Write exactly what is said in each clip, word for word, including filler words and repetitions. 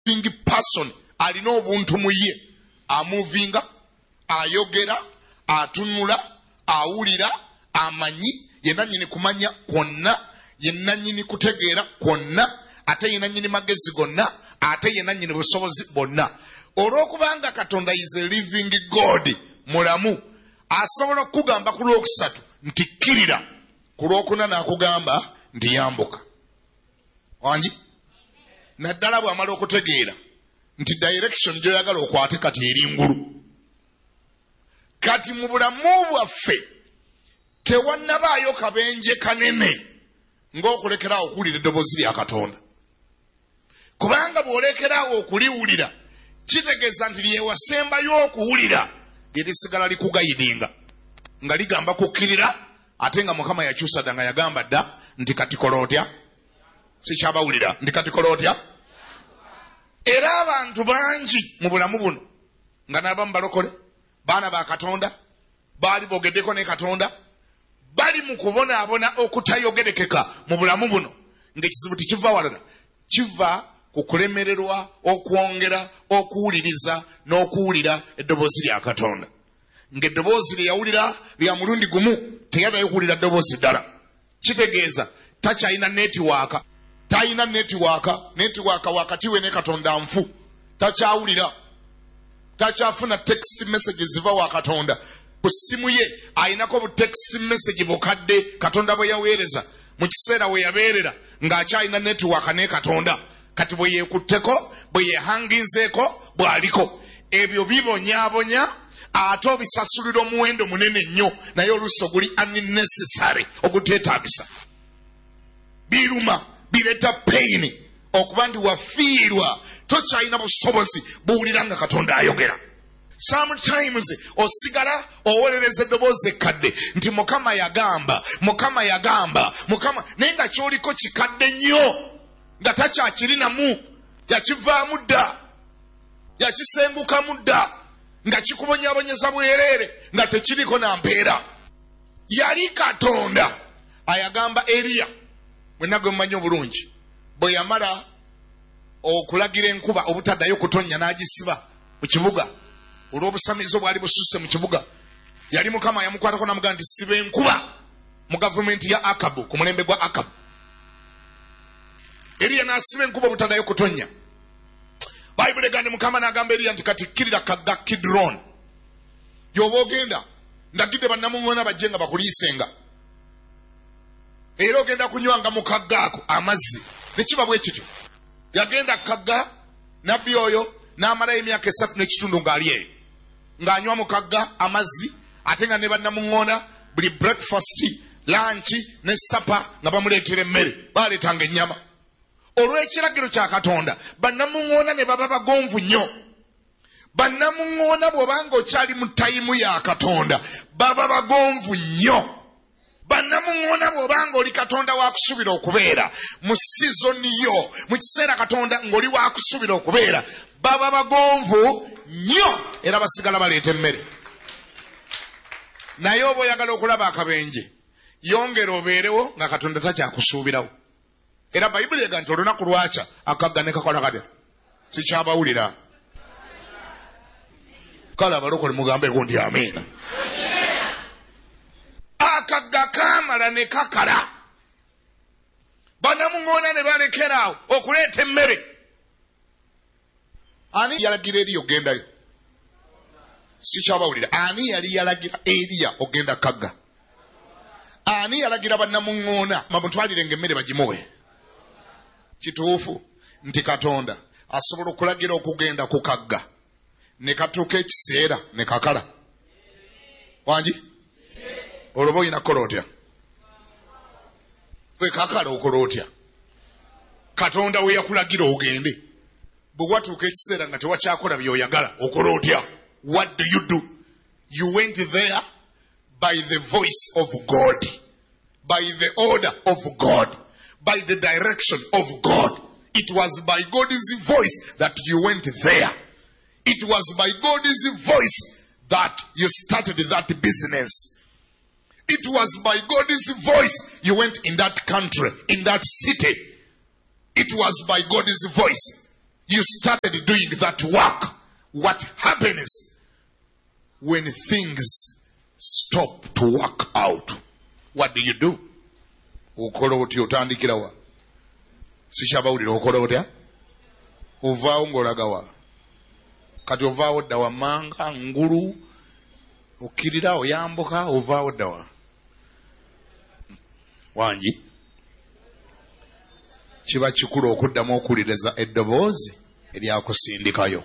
living person alina obuntu mu ye, amuvinga, ayogera, atunula, awulira, amanyi, yenna nnyini kumanya kwonna, yenna nnyini kutegeera kwonna, ate yenna nnyini magezi gonna, ate yenna nnyini busobozi bonna. Olw'okubanga Katonda is a living God, mulamu, asobola okugamba ku lwokusatu nti kkirira, ku lwokuna n'akugamba nti yambuka. Wangi? Naddala bw'amala okutegeera nti direction gy'oyagala okwate kati eri ngulu. Kati mu bulamu bwaffe tewannabaayo kabenje kanene ng'okulekerawo okuwulira eddoboozi lya Katonda. Kubanga bw'olekerawo okuliwulira kitegeeza nti lyewasembayo okuwulira lirisigala likugayidinga nga ligamba kukkirira, ate nga Mukama yakyusa dda nga yagamba dda nti kati kola otya? Sikyabawulira nti kati kola otya? Era abantu bangi mu bulamu buno nga n'abamu balokole, baana ba Katonda, baali bogeddeko ne Katonda, bali mu kubonaabona okutayogerekeka mu bulamu buno, ng'ekizibu tekiva walala, kiva ku kulemererwa okwongera okuwuliriza n'okuwulira eddoboozi lya Katonda. Ng'eddoboozi lye yawulira lya mulundi gumu, teyaddayo kuwulira ddoboozi ddala. Kitegeeza takyalina netiwaaka, talina netiwaaka, netiwaaka wakati we ne Katonda nfu, takyawulira, takyafuna text message ziva wa Katonda. Ku ssimu ye ayinako bu text message bukadde Katonda bwe yaweereza mu kiseera we yabeerera ng'akyalina netiwaaka ne Katonda. Kati bwe yeekutteko, bwe yeehanginzeeko, bw'aliko. Ebyo bibonyaabonya, ate obisasulira omuwendo munene nnyo, naye oluusi oguli unnecessary, oguteetaagisa. Biruma, bireeta pain, okuba ndi wafiirwa, tokyalina busobozi buwulira nga Katonda ayogera. Sometimes osigala owolereza eddoboozi ekkadde nti Mukama yagamba, Mukama yagamba, Mukama, naye nga ky'oliko kikadde nnyo, nga takyakirinamu, yakivaamu dda, yakisengukamu dda, nga kikubonyaabonyeza bwereere, nga tekiriko na mpeera. Yali Katonda ayagamba Eriya, mwenna gwe mumanyi obulungi, bwe yamala okulagira enkuba obutaddayo kutonnya n'agisiba mu kibuga olw'obusamizo bwali bususse mu kibuga, yali Mukama yamukwatako n'amugamba nti siba enkuba mu gavumenti ya Akabu, ku mulembe gwa Akabu. Eriya n'asiba enkuba obutaddayo kutonnya. Bayibuli egamba Mukama n'agamba Eriya nti kati kkirira kagga Kidron, y'oba ogenda, ndagidde bannamuŋŋoona bajje nga bakuliisenga, era ogenda kunywanga mu kagga ako amazzi. Ne kiba bwe kityo. Yagenda kagga, nabbi oyo n'amalayo emyaka esatu n'ekitundu ng'ali eyo, ng'anywa mu kagga amazzi, ate nga ne bannamuŋŋoona buli breakfast, lunch ne supper nga bamuleetera emmere, baaleetanga ennyama. Olw'ekiragiro kya Katonda, bannamuŋŋoona ne baba bagonvu nnyo. Bannamuŋŋoona bw'obanga okyali mu tayimu ya Katonda, baba bagonvu nnyo. Bannamuŋŋoona bw'obanga oli Katonda waakusuubira okubeera mu sizoni yo, mu kiseera Katonda ng'oli waakusuubira okubeera, baba bagonvu nnyo era basigala baleeta emmere. Naye oba oyagala okulaba akabenje, yongera obeerewo nga Katonda takyakusuubirawo. Era Bayibuli ega nti olunaku lwakya akagga ne kakola katya? Sikyabawulira. Kale abalokole mugambeko ndi amiina. Akagga kaamala ne kakala, bannamuŋŋoona ne balekeraawo okuleeta emmere. Ani yalagira Eriya ogendayo? Sikyabawulira. Ani yali yalagira Eriya ogenda kagga? Ani yalagira bannamuŋŋoona bamutwalirenga emmere bagimuwe? Kituufu nti Katonda asobola okulagira okugenda ku kagga, ne katuuka ekiseera ne kakala. Wangi? Olwo oyina kukola otya? Bwe kakala okola otya? Katonda we yakulagira ogende, bwe watuuka ekiseera nga tewakyakola by'oyagala, okola otya? What do you do? You went there by the voice of God, by the order of God, by the direction of God. It was by God's voice that you went there. It was by God's voice that you started that business. It was by God's voice you went in that country, in that city. It was by God's voice You started doing that work. What happens when things stop to work out? What do you do? Ukola otyo otandikira wa? Sichabawulira okola otya? Ovaawo ng'olaga wa? Kati ovaawo dda wammanga ngulu okkirira oyambuka ovaawo dda wa? Wangi kiba kikulu okuddamu okuwuliriza eddoboozi eryakusindikayo.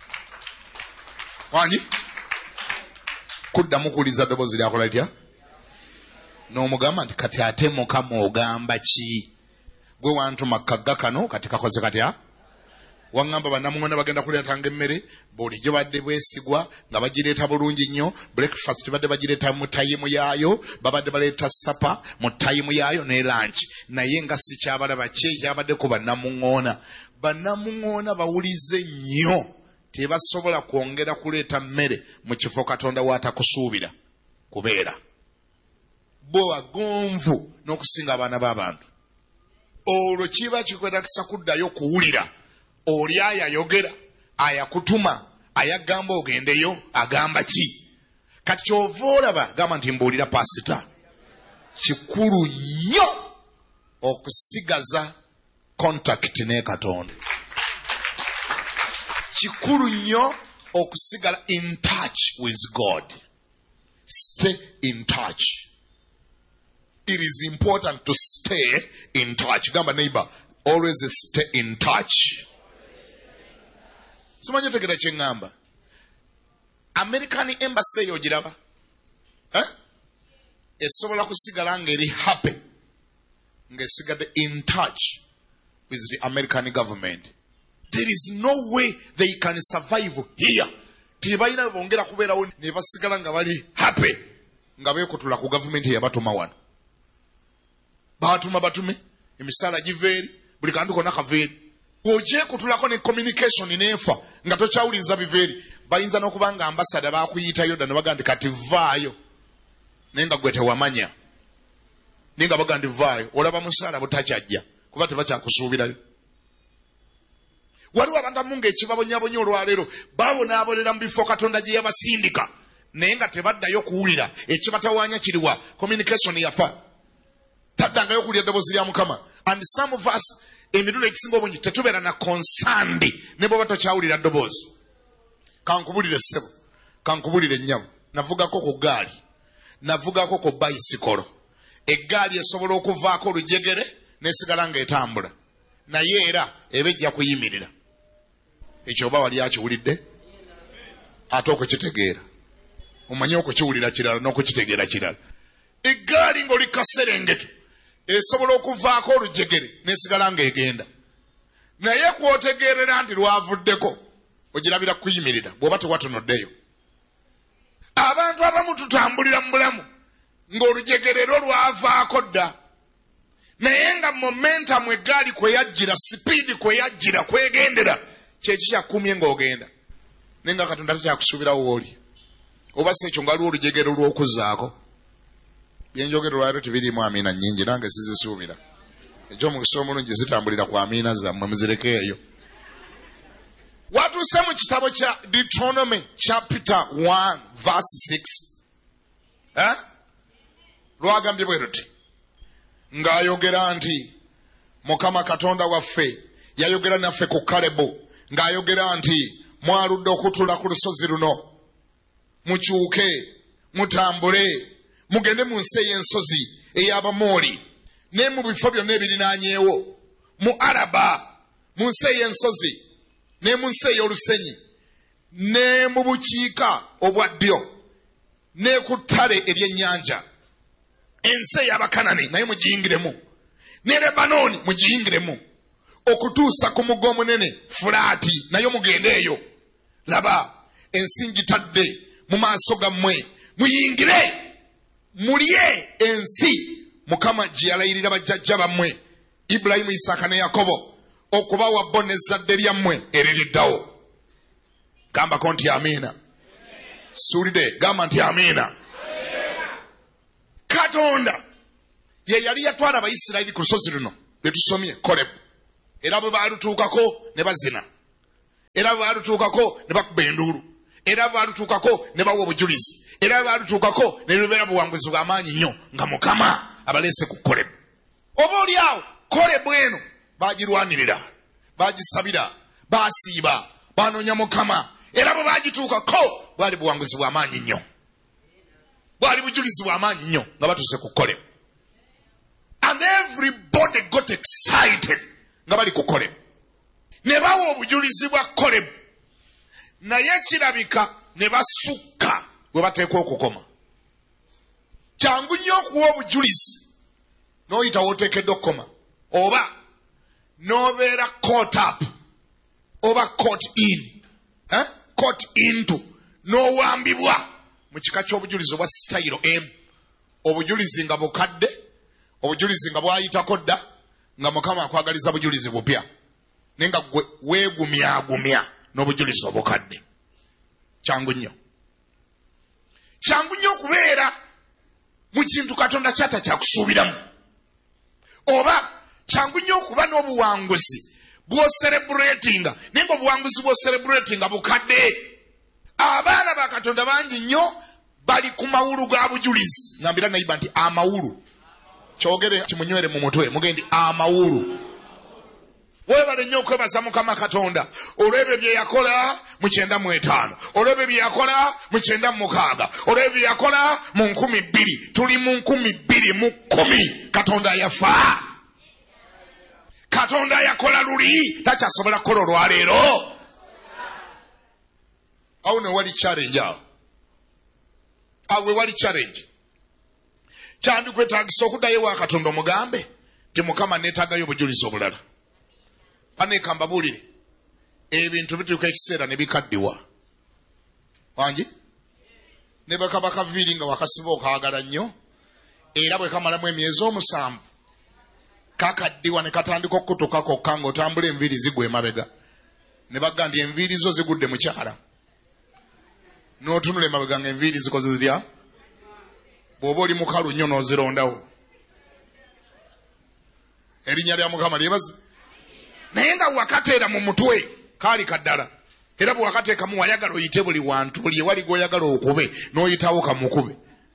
Wangi kuddamu okuwuliriza eddoboozi lyakola litya? N'omugamba nti kati ate Mukama ogamba ki? Gwe wantuma kagga kano kati kakoze katya? Wangamba bannamuŋŋonda bagenda kuleetanga emmere bulijjo badde bwesigwa nga bagireeta bulungi nnyo. Breakfast badde bagireeta mu tayimu yaayo, babadde baleeta sapa mu tayimu yaayo ne lunch. Naye nga si kyabalaba kye kyabadde ku bannamuŋŋoona. Bannamuŋŋoona bawulize nnyo tebasobola kwongera kuleeta mmere mu kifo Katonda w'atakusuubira kubeera. Bo agonvu n'okusinga abaana b'abantu. Olwo kiba kikwetagisa kuddayo kuwulira. Oli ayayogera, ayakutuma, ayagamba ogendeyo, agamba ki? Kati kyova olaba gamba nti mbuulira pasita. Kikulu nnyo okusigaza contact ne Katonda. Kikulu nnyo okusigala in touch with God. Stay in touch. It is important to stay in touch. Gamba neighbor, always stay in touch. Simanyi tegera kye ngamba. American embassy eyo giraba. Eh? Esobola kusigala ng'eri happy. Ng'esigadde in touch with the American government. There is no way they can survive here. Tebalina bongera kubeerawo ne basigala nga bali happy. Nga beekutula ku government yabatuma wano. Batuma batume, emisala giveeri, buli kantu konna kaveeri. Oje kutulako ne communication nefa nga tokyawuliza biveeri. Bayinza n'okuba nga ambasada baakuyitayo dda ne bagamba kati vaayo. Naye nga gwe tewamanya. Naye nga bagamba vaayo. Olaba musala butakyajja kuba tebakyakusuubirayo. Waliwo abantu abamu ng'ekibabonyabonya olwaleero babonaabonera mu bifo Katonda gye yabasindika naye nga tebaddayo kuwulira ekibatawaanya kiriwa communication yafa. Taddangayo kuwulira eddoboozi lya Mukama. And some of us emirundi egisinga obungi tetubeera na concerned ne bw'oba tokyawulira ddoboozi. Kankubulire ssebo, kankubulire nnyabo. Navugako ku ggaali, navugako ku bayisikolo. Eggaali esobola okuvaako olujegere n'esigala ng'etambula. Naye era eba ejja kuyimirira. Ekyo oba wali akiwulidde? Ate okukitegeera. Omanye okukiwulira kirala n'okukitegeera kirala. Eggaali ng'oli kaserengeto esobola okuvaako olujegere n'esigala ng'egenda. Naye kw'otegeerera nti lwavuddeko ogirabira kuyimirira bw'oba tewatonoddeyo. Abantu abamu tutambulira mu bulamu ng'olujegere lwo lwavaako dda. Naye nga momentum eggaali kwe yajjira, sipiidi kwe yajjira, kwegendera kyeki kyakumye ng'ogenda. Naye nga Katonda takyakusuubirawo w'oli. Oba si ekyo nga waliwo olujegere lw'okuzzaako. Byenjogera olwaleero tebiriimu amiina nnyingi nange sizisuubira. Eky'omukisa omulungi zitambulira ku amiina zammwe muzireke eyo. Watuuse mu kitabo kya Deuteronomy chapter one verse six. Eh? Lwagambye bwe luti. Ng'ayogera nti Mukama Katonda waffe yayogera naffe ku Kalebu ng'ayogera nti mwaludde okutula ku lusozi luno. Mukyuke, mutambule, mugende mu nsi ey'ensozi ey'Abamooli ne mu bifo byonna ebirinaanyeewo, mu Araba, mu nsi ey'ensozi ne mu nsi ey'olusenyi ne mu bukiika obwa ddyo ne ku ttale ery'ennyanja. Ensi ey'Abakanani naye mugiyingiremu, ne Lebanooni mugiyingiremu, okutuusa ku mugga omunene Fulaati nayo mugende eyo. Laba ensi ngitadde mu maaso gammwe, muyingire mulye ensi Mukama gye yalayirira bajjajja bammwe Ibulayimu, Isaaka ne Yakobo okubawa bo n'ezzadde lyammwe eririddawo. Gambako nti amiina. Suulidde, gamba nti amiina. Katonda ye yali yatwala Abayisirayiri ku lusozi luno lwe tusomye Kolebu, era bwe baalutuukako ne bazina era baalutuukako ne bakuba enduulu, era baalutuukako ne bawa obujulizi, era baalutuukako ne lubeera buwanguzi bw'amaanyi nnyo nga Mukama abaleese ku Kolebu. Oba oli awo Kolebu eno baagirwanirira, baagisabira, baasiiba, baanoonya Mukama, era bwe baagituukako bwali buwanguzi bw'amaanyi nnyo, bwali bujulizi bw'amaanyi nnyo nga batuuse ku Kolebu. And everybody got excited nga bali ku Kolebu. Ne bawa obujulizi bwa Kolebu, naye kirabika ne basukka bwe bateekwa okukoma. Kyangu nnyo okuwa obujulizi n'oyita w'oteekeddwa okukoma, oba n'obeera caught up oba caught in, eh? caught into, n'owambibwa mu kika ky'obujulizi obwa sitayiro emu, obujulizi nga bukadde, obujulizi nga bwayitako dda, nga Mukama akwagaliza bujulizi bupya, naye nga gwe weegumyagumya n'obujulizi obukadde. Kyangu nnyo, kyangu nnyo okubeera mu kintu Katonda kyata kyakusuubiramu, oba kyangu nnyo okuba n'obuwanguzi bw'oserebulatinga, naye nga obuwanguzi bw'oserebulatinga bukadde. Abaana ba Katonda bangi nnyo bali ku mawulu ga bujulizi. Ngambira nayiba nti amawulu, kyogere kimunywere mu mutwe, mugendi amawulu. Webale nnyo okwebaza Mukama Katonda olw'ebyo bye yakola mu kyenda mu etaano, olw'ebyo bye yakola mu kyenda mu mukaaga, olw'ebyo bye yakola mu nkumi bbiri. Tuli mu nkumi bbiri mu kkumi. Katonda yafa. Katonda yakola luli, takyasobola kukola olwaleero. Awo ne wali challenge awo. Awo wali challenge. Kyandikwetaagisa okuddayo wa Katonda omugambe ti Mukama neetaagayo obujulizi obulala. Paneeka mbabuulire, ebintu bituuka ekiseera ne bikaddiwa. Wangi? Ne bakaba kaviiri nga wakasiba okaagala nnyo, era bwe kamalamu emyezi omusanvu kakaddiwa ne katandika okukutuka kokka ng'otambula enviiri zigwa emabega. Ne bagga nti enviiri zo zigudde mu kyala. N'otunula emabega ng'enviiri zikoze zirya. Bw'oba oli mukalu nnyo n'ozirondawo. Erinnya lya Mukama lyebaze. Naye nga wakateera mu mutwe kaali kaddala, era bwe wakateekamu wayagala oyite buli wantu, buli ewali gw'oyagala okube n'oyitawo kamukube.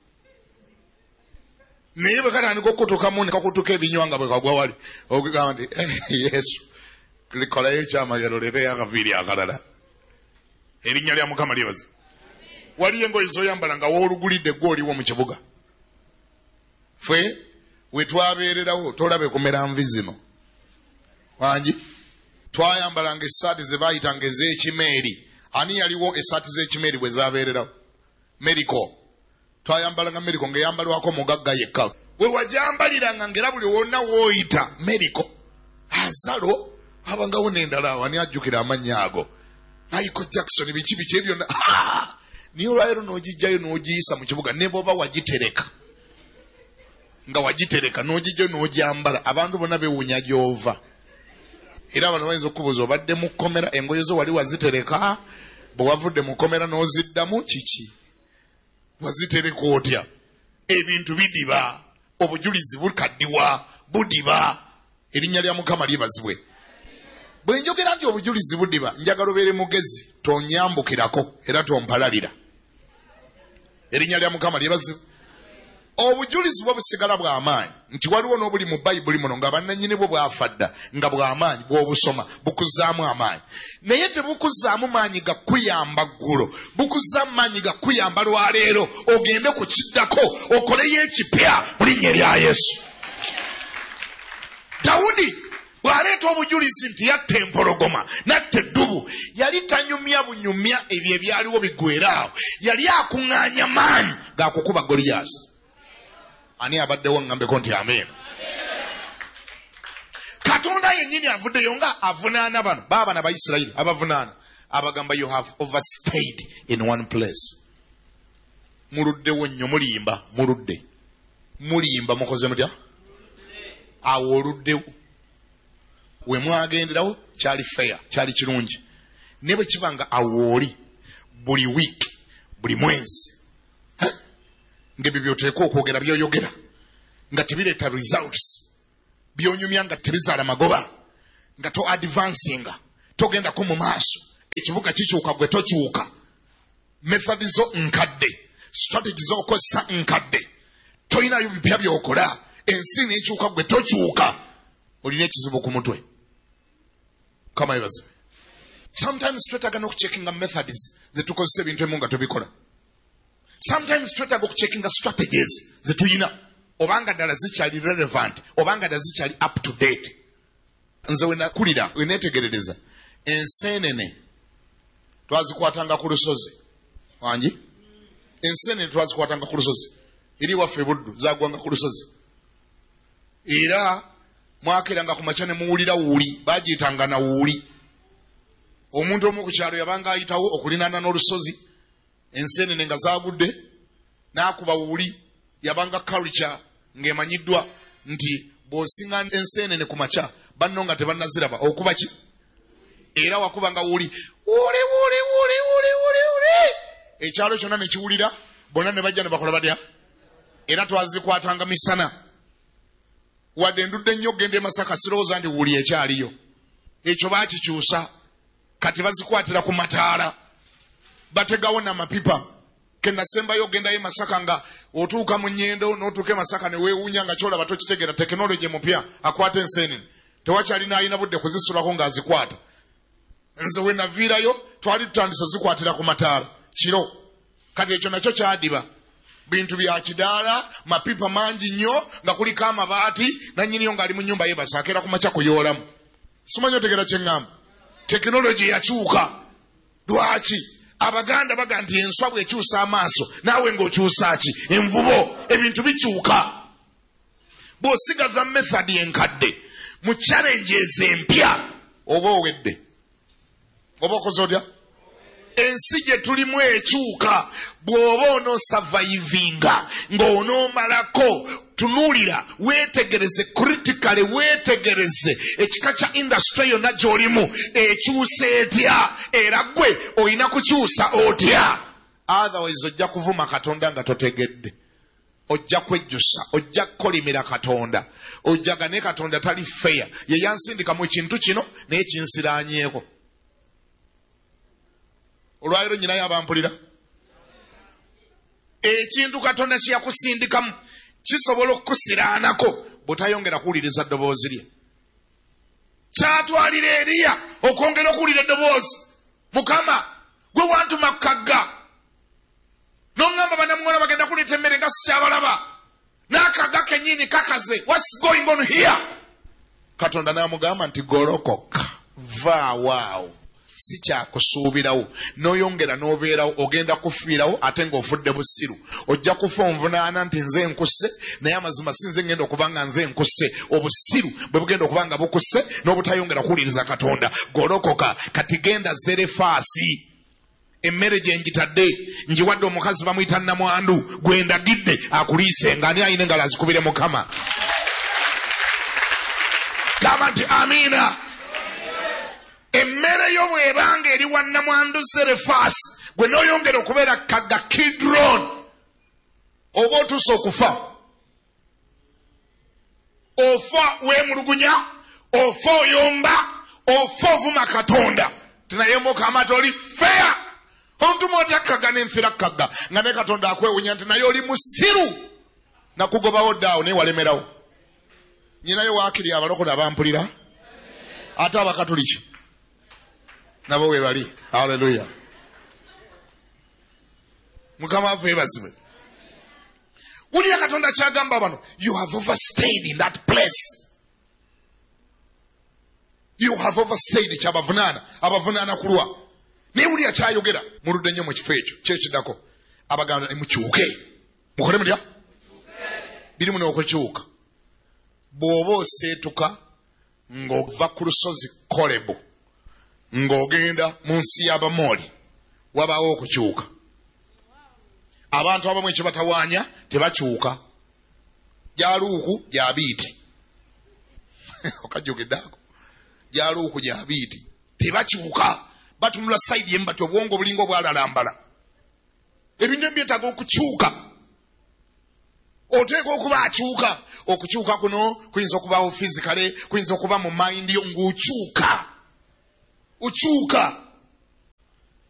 Naye bwe katandika okutukamu ne kakutuka ebinywa nga bwe kagwa wali, okugamba nti Yesu likolayo ekyamaliro leeteyo akaviiri akalala. Erinnya lya Mukama lyebaze. Waliyo engoye z'oyambala nga woolugulidde gw'oliwo mu kibuga. Ffe we twabeererawo tolabe kumera nvi zino. Wangi? Twayambalanga essaati ze baayitanga ez'ekimeeri. Ani yaliwo essaati z'ekimeeri bwe zaabeererawo? Meriko. Twayambalanga Meriko ng'eyambalwako mugagga yekka. We wajambaliranga ng'era buli wonna w'oyita Meriko. Azalo abangawo n'endala awo, ani ajjukira amannya ago? Michael Jackson, biki biki ebyo. Niyo olwaleero n'ogijjayo n'ogiyisa mu kibuga, ne bw'oba wagitereka. Nga wagitereka n'ogijjayo n'ogyambala, abantu bonna bewuunya gy'ova. Era abantu bayinza okubuuza obadde mu kkomera, engoye zo wali wazitereka, bwe wavudde mu kkomera n'oziddamu kiki? Wazitereka otya? Ebintu bidiba, obujulizi bukaddiwa, budiba. Erinnya lya Mukama lyebazibwe. Bwe njogera nti obujulizi budiba, njagala obeere mugezi, tonyambukirako era tompalalira. Erinnya lya Mukama lyebazibwe. Obujulizi bwo busigala bw'amaanyi, nti waliwo n'obuli mu Bayibuli muno nga bannannyini bwo bwafa dda nga bw'amaanyi, bw'obusoma bukuzaamu amaanyi. Naye tebukuzaamu maanyi ga kuyamba ggulo, bukuzaamu maanyi ga kuyamba lwaleero, ogende ku kiddako okoleyo ekipya mu linnya lya Yesu. Dawudi bw'aleeta obujulizi nti yatta empologoma, natta eddubu, yali tanyumya bunyumya ebyo ebyaliwo biggweeraawo, yali akuŋŋaanya maanyi ga kukuba Goliyaasi. Ani abaddewo ngambeko nti amen. Katonda yennyini avuddeyo nga avunaana bano baabana ba Isirayiri abavunaana, abagamba you have overstayed in one place. Muluddewo nnyo, mulimba, muludde. Mulimba mukoze mutya? Awo oluddewo. We mwagenderawo kyali fair, kyali kirungi. Ne bwe kiba nga awo oli buli wiiki, buli mwezi, ng'ebyo by'oteeka okwogera by'oyogera nga tebireeta results, by'onyumya nga tebizaala magoba, nga to advancinga, togendako mu maaso, ekibuga kikyuka gwe tokyuka. Methodi zo nkadde, strategy z'okozesa nkadde, toyinayo bipya by'okola, ensi n'ekyuka gwe tokyuka, olina ekizibu ku mutwe. Kama yebazibe. Sometimes twetaaga okucheckinga methods zetukozesa ebintu emu nga tubikola. Sometimes twetaaga okucheckinga strategies zetuyina obanga ddala zikyali relevant, obanga ddala zikyali up to date. Nze we nakulira we neetegerereza enseenene twazikwatanga ku lusozi wangi, enseenene twazikwatanga ku lusozi eri waffe Buddu zagwanga ku lusozi, era mwakeranga ku makya ne muwulira wuuli, bagiyitanga na wuuli. Omuntu omu ku kyalo yabanga ayitawo okulinana n'olusozi, enseenene nga zaagudde, n'akuba wuuli, yabanga culture ng'emanyiddwa nti bw'osinga enseenene ku makya banno nga tebannaziraba okuba ki, era wakubanga wuuli wuuli wuuli wuuli wuuli wuuli wuuli, ekyalo kyonna ne kiwulira, bonna ne bajja ne bakola batya, era twazikwatanga misana. Wadde endudde ennyo ogenda e Masaka sirowooza nti wuuli ekyaliyo, ekyo baakikyusa. Kati bazikwatira ku mataala, bategawo n'amapipa. Ke nasembayo ogendayo e Masaka nga otuuka mu nnyendo n'otuuka e Masaka ne weewuunya nga kyolaba tokitegeera tekinologi mupya akwata enseenene. Tewakyali n'alina budde kuzisulako ng'azikwata. Nze we naviirayo twali tutandise zikwatira ku mataala kiro. Kati ekyo nakyo kyadiba. Bintu bya kidaala, mapipa mangi nnyo nga kuliko amabaati, nannyiniyo ng'ali mu nnyumba yeebasa akeera ku makya kuyoolamu. Simanyi otegeera kye ŋŋamba. Tekinologi yakyuka. Lwaki? Abaganda baga nti enswa bw'ekyusa amaaso naawe ng'okyusa ki? Envubo. Ebintu bikyuka. Bw'osigaza methodi enkadde mu challenges empya oba owedde, oba okoze otya? Ensi gye tulimu ekyuka. Bw'oba onoosavayivinga ng'onoomalako, tunuulira weetegereze critically, weetegereze ekika kya industry yonna gy'olimu ekyusa etya, era gwe olina kukyusa otya. Otherwise ojja kuvuma Katonda nga totegedde, ojja kwejjusa, ojja kukolimira Katonda, ojjaga ne Katonda tali fair, ye yansindika mu kintu kino naye kinsiraanyeeko. Olwaliro nyinayo abampulira? Ekintu Katonda kye yakusindikamu kisobola okukusiraanako bw'otayongera kuwuliriza ddoboozi lye. Kyatwalira Eriya okwongera okuwulira eddoboozi. Mukama gwe wantuma ku kagga n'oŋŋamba bannamuŋŋola bagenda kuleeta emmere nga sikyabalaba, n'akagga kennyini kakaze. What's going on here? Katonda n'amugamba nti golokoka, vaawaawo, si kyakusuubirawo, n'oyongera n'obeerawo ogenda kufiirawo ate ng'ofudde busiru. Ojja kufa onvunaana nti nze nkusse, naye amazima si nze ngenda okuba nga nze nkusse. Obusiru bwe bugenda okuba nga bukusse n'obutayongera kuwuliriza Katonda. Golokoka, kati genda Zerefaasi. Emmere gye ngitadde ngiwadde omukazi bamuyita nnamwandu, gwe ndagidde akuliise, ng'ani ayina engalo azikubire Mukama. Gamba nti amiina. Emmere yo bw'ebanga eri wa nnamwandu Zerefaasi, gwe n'oyongera okubeera kagga Kidron, oba otuuse okufa. Ofa weemulugunya, ofa oyomba, ofa ovuma Katonda. Tinaye Mukama toli fair. Omuntu mwotya kagga n'enfira kagga nga ne Katonda akwewunya nti naye oli musiru, nakugobawo ddaawo naye walemerawo. Nyinayo waakiri abalokole abampulira, ate Abakatoliki nabo we bali. Haleluya. Mukama waffe yeebazibwe. Wulira Katonda kyagamba bano, you have overstayed in that place. You have overstayed. Kyabavunaana, abavunaana kulwa. Naye wulira kyayogera, muludde nnyo mu kifo ekyo kyekiddako. Abaganda ne mukyuke, mukole mutya? Birimu n'okukyuka. Bw'oba oseetuka ng'ova ku lusozi Kolebu ng'ogenda mu nsi y'Abamooli, wabaawo okukyuka. Abantu abamu ekyo batawaanya tebakyuka. Gyaluuku gyabiiti. Okajjogeddaako. Gyaluuku gyabiiti. Tebakyuka. Batunula sayidi emu bati obwongo obulinga obwalalambala. Ebintu ebyetaaga okukyuka. Oteeka okuba akyuka. Okukyuka kuno kuyinza okubaawo physically, kuyinza okuba mu mind yo ng'okyuka. Okyuka.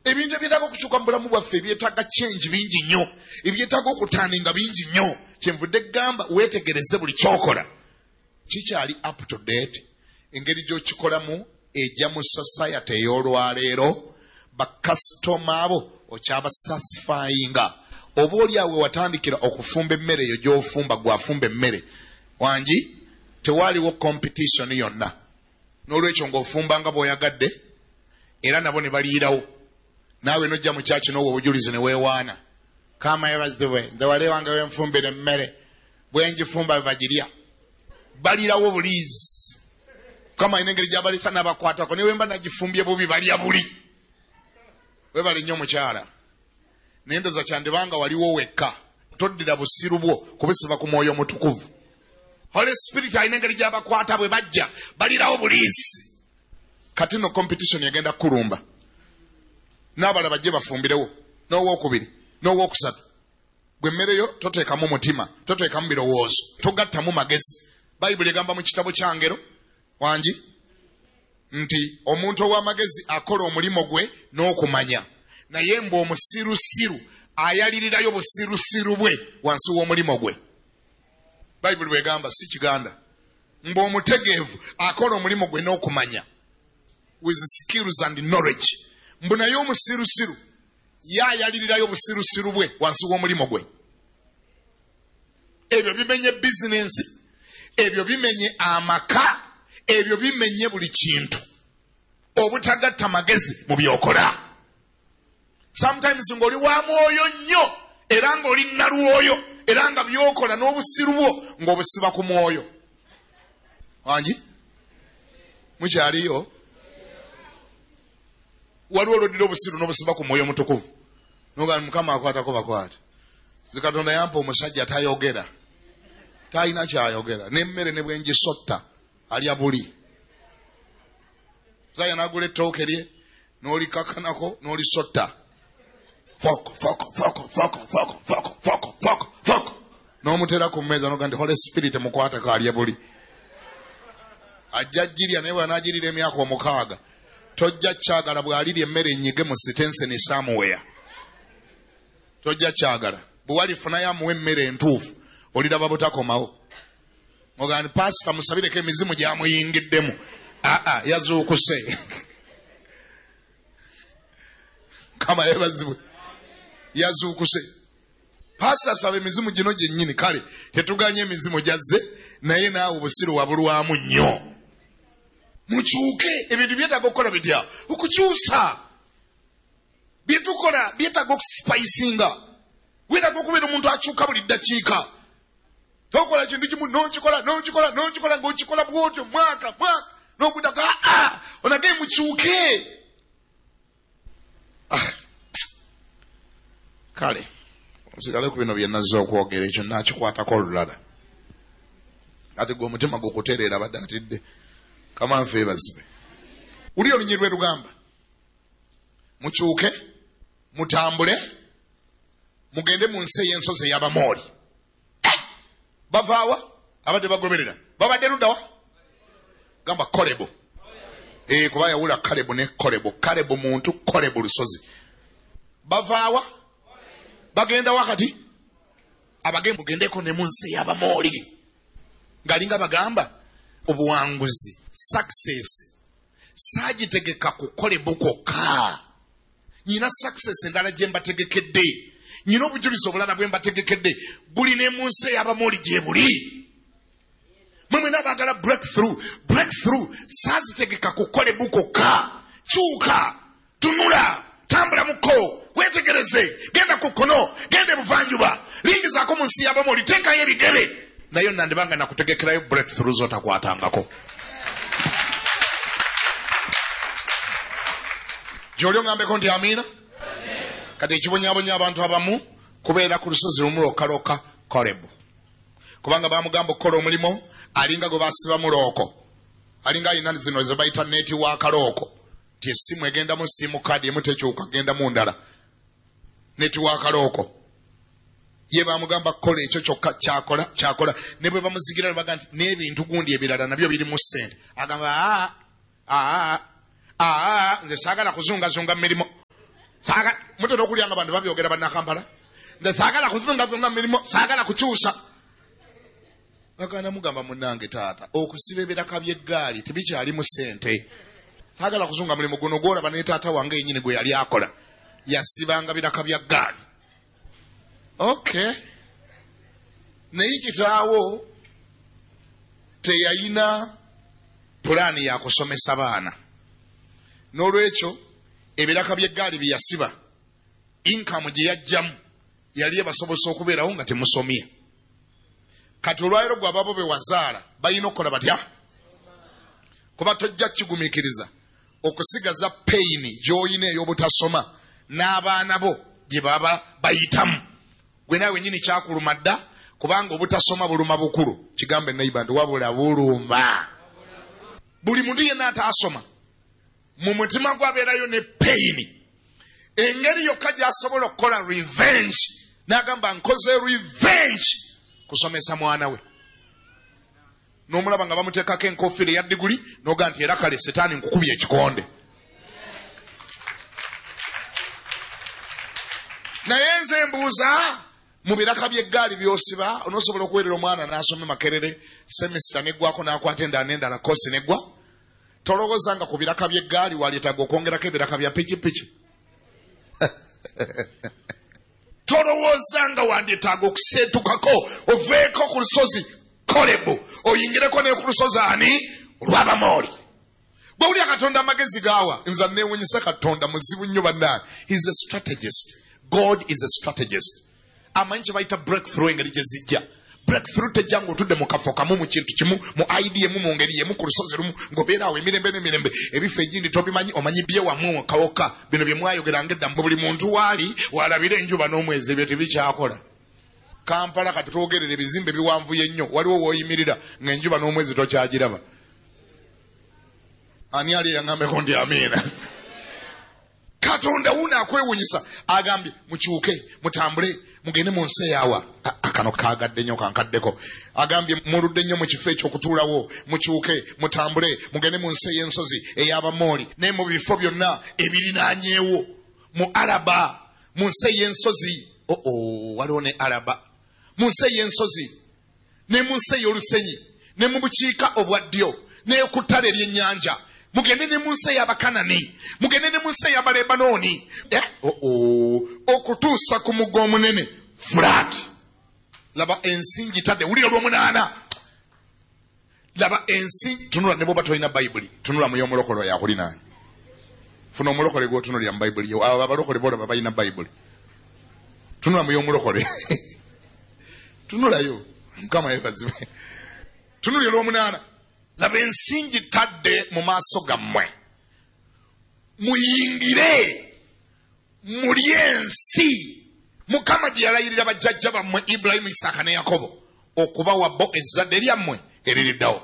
ebintu ebyetaaga okukyuka mu bulamu bwaffe ebyetaaga change bingi nnyo, ebyetaaga okutandinga bingi nnyo. Kyenvudde gamba weetegereze buli kyokola kikyali up to date. Engeri gy'okikolamu ejja mu society ey'olwaleero, bakasitoma abo okyaba satisfyinga. Oba oli awe watandikira okufumba emmere eyo gy'ofumba gwafumba emmere wangi, tewaaliwo competition yonna. N'olwekyo ng'ofumba nga bw'oyagadde era nabo ne baliirawo, naawe nojja mu kyaki n'owo obujulizi ne weewaana. Kama yebaziwe nze wali wange wenfumbira emmere bwe ngifumba bagirya, balirawo buliizi. Kama ina engeri gy'abaleta n'abakwatako, ne wemba nagifumbye bubi balya buli. Webale nnyo mukyala, naye ndoza kyandibanga waliwo wekka, toddira busiru bwo kubisiba ku Mwoyo Mutukuvu. Holy Spirit alina engeri gy'abakwata bwe bajja balirawo buliisi. Kati no competition yagenda kulumba, n'abala bajje bafumbirewo, n'owookubiri n'owookusatu. Gwe emmere yo toteekamu mutima, toteekamu birowoozo, togattamu magezi. Bayibuli egamba mu kitabo kya Ngero wangi nti omuntu ow'amagezi akola omulimo gwe n'okumanya, naye mbu omusirusiru ayalirirayo busirusiru bwe wansi w'omulimo gwe. Bayibuli bwegamba, si kiganda. Mbu omutegeevu akola omulimo gwe n'okumanya, with skills and knowledge. Mbu naye omusirusiru yayalirirayo busirusiru bwe wansi w'omulimo gwe. Ebyo bimenye bizinensi, ebyo bimenye amaka, ebyo bimenye buli kintu. Obutagatta magezi mu byokola. Sometimes ng'oli wa mwoyo nnyo era ng'oli nalwoyo era nga byokola n'obusiru bwo ng'obusiba ku mwoyo wangi. Mukyaliyo waliwo olwodira obusiru n'obusiba ku Mwoyo Mutukuvu, noga Mukama akwatako bakwata. Nze Katonda yampa omusajja tayogera, talina kyayogera, n'emmere ne bwe ngisotta alya buli. Zaya n'agula ettooke lye n'olikakanako n'olisotta, foko foko foko foko foko foko foko foko foko, n'omutera ku mmeeza noga nti Holy Spirit mukwatako alya buli. Ajja jirya naye bw'anaagirira emyaka omukaaga tojja kyagala bw'alirya emmere enyige mu sitenseni somewhere. Tojja kyagala bwe walifunayo amuwa emmere entuufu oliraba butakomawo. Ogani pasita musabireko emizimu gyamuyingiddemu. Aa yazuukuse. Kama yebazibwe yazuukuse. Pasita asaba emizimu gino gyennyini, kale tetuganye emizimu gyazze naye naawe obusiru wabulwamu nnyo. Mukyuke, ebintu byetaaga okukola bitya? Okukyusa. Byetukola byetaaga okusipayisinga. Weetaaga okubeera omuntu akyuka buli ddakiika. Tokola kintu kimu n'okikola n'okikola n'okikola ng'okikola bw'otyo mwaka mwaka n'okuddaga aa onagaye mukyuke. Kale osigale ku bino bye nazze okwogera, ekyo naakikwatako olulala. Ate gwe omutima gukutereera badde atidde. Kama nfe bazibe. Uli olunyi lwe lugamba mukyuke mutambule mugende mu nsi ey'ensozi ey'Abamooli. Bavaawa abadde bagoberera babadde luddawa gamba Kolebu. Eh kuba yawula Kalebu ne Kolebu. Kalebu muntu, Kolebu lusozi. Bavaawa bagenda wakati abagenda mugendeko ne mu nsi ey'Abamooli. Ngalinga bagamba obuwanguzi, success saagitegeka ku Kolebu kwokka. Nyina success endala gye mbategekedde, nyina obujulizi obulala bwe mbategekedde buli ne mu nsi ey'Abamooli gye buli. Mmwe n'abaagala breakthrough, breakthrough saazitegeka ku Kolebu kwokka. Kyuka, tunula, tambula muko, weetegereze, genda ku kkono, genda ebuvanjuba, lingizaako mu nsi y'Abamooli, teekayo ebigere. Nayo nandibanga nakutegekerayo breakthrough zotakwatangako. Gy'oli ongambeko nti amiina? Kati ekibonyabonya abantu abamu kubeera ku lusozi lumu lwokkalokka Kolebu. Kubanga bamugamba okukola omulimo alinga gwe basiba mu looko. Alinga alina zino ze bayita netiwaaka looko. Ti essimu egenda mu simu kaadi emu tekyuka genda mu ndala. Netiwaaka looko. Ye bamugamba kola ekyo kyokka kyakola kyakola ne bwe bamuzigira ne bagamba nti n'ebintu gundi ebirala nabyo biri mu ssente. Agamba aa aa aa nze saagala kuzungazunga mirimo. Saga mutera okulyanga bantu babyogera bannakampala nze saagala kuzungazunga mirimo saagala kukyusa bagana mugamba munnange taata okusiba ebiraka by'eggaali tebikyali mu ssente saagala kuzunga mulimu guno gwolaba ne taata wange yennyini gwe yali akola yasibanga biraka bya ggaali. Okay, naye kitaawo teyayina pulaani ya kusomesa baana n'olwekyo ebiraka by'eggaali bye yasiba inkamu gye yajjamu yali ebasobosa okubeerawo nga temusomye. Kati olwaleero gwe ababo be wazaala balina okukola batya? Kuba tojja kigumiikiriza okusigaza peyini gy'olina ey'obutasoma n'abaana bo gye baba bayitamu. Gwe naawe nyini kyakuluma dda kubanga obutasoma buluma bukulu. Kigambe neighbor nti wabula buluma. Buli muntu yenna ataasoma mu mutima gwabeerayo ne peyini. Engeri yokka gy'asobola okukola revenge n'agamba nkoze revenge kusomesa mwana we. N'omulaba nga bamuteekako enkofiira eya diguli n'oga nti era kale setaani nkukubye ekikonde. Naye nze mbuuza mu biraka by'eggaali by'osiba onoosobola okuweerera omwana n'asome Makerere semesita neggwako n'akwata endala n'endala kosi neggwa. Tolowooza nga ku biraka by'eggaali waleetaga okwongerako ebiraka bya pikipiki. Tolowooza nga wandeetaaga okuseetukako oveeko ku lusozi Kolebu oyingireko ne ku lusozi ani Lwabamooli. Bwe wulya Katonda amagezi gaawa nza neewunyisa Katonda muzibu nnyo bannange. He is a strategist. God is a strategist. Amanyi kye bayita breakthrough engeri gye zijja. Breakthrough tejja ng'otudde mu kafo kamu mu kintu kimu mu idea emu mu ngeri yemu ku lusozi lumu ng'obeera awo emirembe n'emirembe ebifo egindi tobimanyi omanyi bye wamu kawoka bino bye mwayogeranga edda mu buli muntu waali walabira enjuba n'omwezi ebyo tebikyakola. Kampala kati twogerera ebizimbe biwanvuye nnyo waliwo w'oyimirira ng'enjuba n'omwezi tokyagiraba. Ani ali yangambeko ndi amiina. Katonda wuno akwewunyisa agambye mukyuke mutambule mugende mu nsi eyawa. Akano kaagadde nnyo kankaddeko. Agambye muludde nnyo mu kifo ekyokutuulawo mukyuke mutambule mugende mu nsi ey'ensozi ey'Abamooli ne mu bifo byonna ebirinaanyeewo mu Araba mu nsi ey'ensozi. Oh oh, waliwo ne Araba mu nsi ey'ensozi ne mu nsi ey'olusenyi ne mu bukiika obwa ddyo ne ku ttale ly'ennyanja. Mugende ne mu nsi ey'Abakanani mugende ne mu nsi ey'Abalebanooni eh? oh oh. Okutuusa ku mugga omunene flat. Laba ensi ngitadde wulira olw'omunaana. Laba ensi tunula ne bwoba tolina Bayibuli tunula mu y'omulokole yakuli nange. Funa omulokole gw'otunulira mu Bayibuli. Abo abalokole boolaba balina Bayibuli. Tunula mu y'omulokole. Tunulayo Mukama yebazibe. Tunulira olw'omunaana. Laba ensi ngitadde mu maaso gammwe. Muyingire mulye ensi Mukama gye yalayirira bajjajja bammwe Ibulayimu, Isaaka ne Yakobo okubawa bo ezzadde lyammwe eririddawo.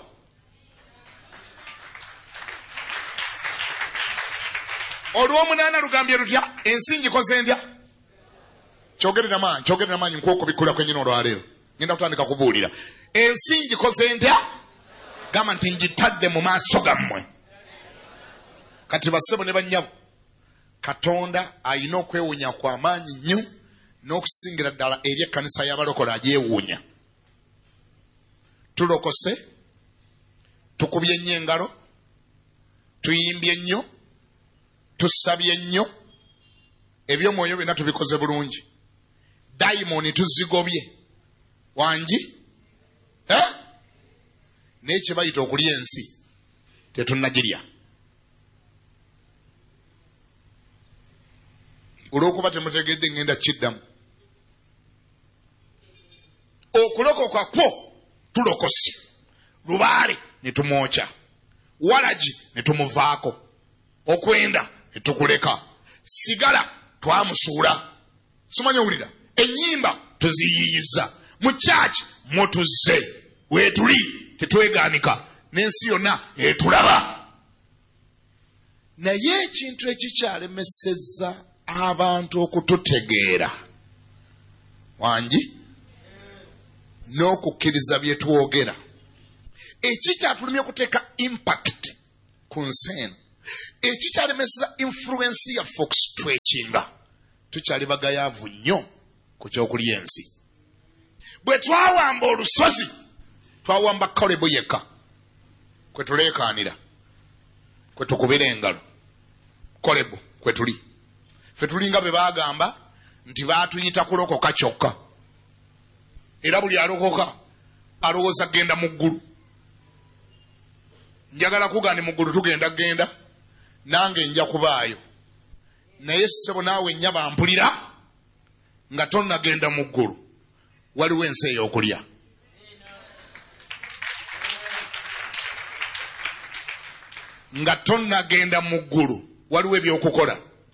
Olw'omunaana lugambye lutya? Ensi ngikoze ndya? Kyogerera maanyi, kyogerera maanyi nkwokubikula kwennyini olwaleero. Ngenda kutandika kubuulira. Ensi ngikoze ndya? Gamba nti ngitadde mu maaso gammwe. Kati bassebo ne bannyabo, Katonda alina okwewuunya kw'amaanyi nnyo n'okusingira ddala eri ekkanisa y'abalokole agyewuunya. Tulokose, tukubye nnyo engalo, tuyimbye nnyo, tusabye nnyo, eby'omwoyo byonna tubikoze bulungi. Dayimoni tuzigobye. Wangi? Eh? Naye kye bayita okulya ensi tetunnagirya. Olw'okuba temutegedde ngenda kiddamu. Okulokoka kwo tulokose. Lubaale ne tumwokya. Walagi ne tumuvaako. Okwenda ne tukuleka. Sigala twamusuula. Simanyi owulira. Ennyimba tuziyiyiza. Mu kyaki mutuzze. Weetuli tetwegaanika. N'ensi yonna etulaba. Naye ekintu ekikyalemesezza abantu okututegeera wangi n'okukkiriza bye twogera, ekikyatulumya okuteeka impact ku nsi eno ekikyalemesa influence ya fox twechinga tukyali bagayaavu nnyo ku kyokulya ensi. Bwe twawamba olusozi twawamba Kalebo yekka kwe tuleekaanira kwe tukubira engalo. Kalebo kwe tuli ffe tulinga bwe baagamba nti baatuyita kulokoka kyokka era buli alokoka alowooza genda mu ggulu. Njagala kugandi mu ggulu tugenda genda nange nja kubaayo naye ssebo naawe nnya bampulira nga tonnagenda mu ggulu waliwo ensi ey'okulya. Nga tonnagenda mu ggulu waliwo ebyokukola.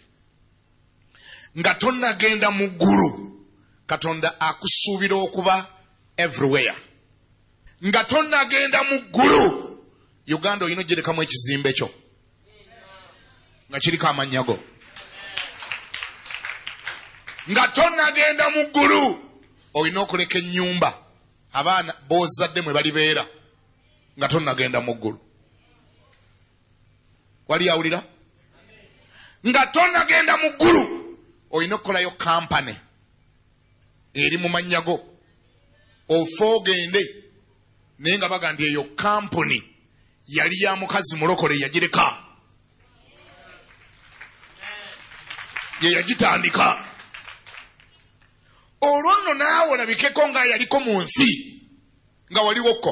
Nga tonnagenda mu ggulu Katonda akusuubira okuba everywhere. Nga tonnagenda mu ggulu Uganda oyina ogirekamu ekizimbe kyo nga kiriko amannya go. Nga tonnagenda mu ggulu olina okuleka ennyumba abaana b'ozadde mwe balibeera nga tonnagenda mu ggulu. Wali awulira? Nga tonnagenda mu ggulu olina okukolayo kampani eri mu mannya go ofe ogende naye nga baga nti eyo kampuni yali ya mukazi mulokole yagireka ye yagitandika. Olwo nno naawe olabikeko nga yaliko mu nsi nga waliwoko.